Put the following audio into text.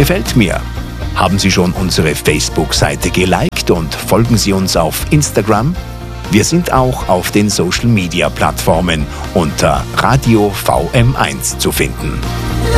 Gefällt mir. Haben Sie schon unsere Facebook-Seite geliked und folgen Sie uns auf Instagram? Wir sind auch auf den Social-Media-Plattformen unter Radio VM1 zu finden.